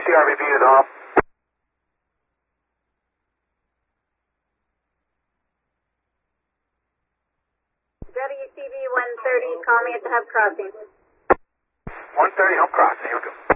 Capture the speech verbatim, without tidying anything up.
C R V B is off. W C V one thirty, call me at the hub crossing. one thirty, home crossing, here we go.